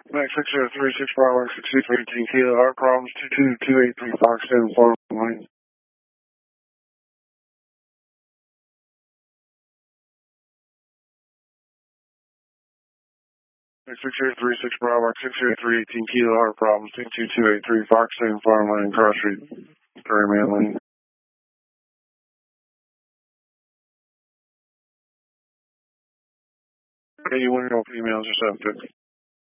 Max 6036 Bravo 6318 Kilo, our problems 22283 Fox 10 Farm Line. Max 6036 Bravo 6318 Kilo, our problems 22283 Fox 10 Farm Line, Cross Street, Prairie Lane. Any one of your females or subjects?